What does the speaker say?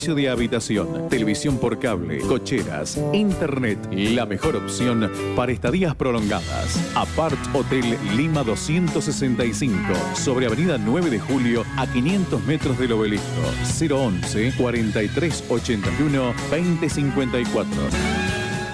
de habitación, televisión por cable, cocheras, internet, la mejor opción para estadías prolongadas. Apart Hotel Lima 265, sobre Avenida 9 de Julio, a 500 metros del Obelisco. 011 4381 2054.